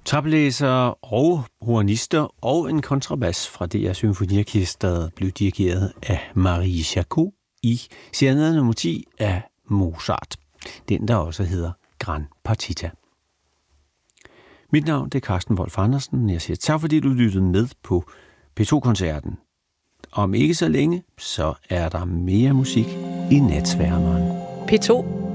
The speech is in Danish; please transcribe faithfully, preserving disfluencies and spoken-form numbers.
Trappelæsere og hornister og en kontrabas fra D R Symfoniorkestret blev dirigeret af Marie Charcot i serenade nummer ti af Mozart. Den, der også hedder Gran Partita. Mit navn det er Carsten Wolf Andersen. Jeg siger tak, fordi du lyttede med på P to-koncerten. Om ikke så længe, så er der mere musik i Natsværmeren. P to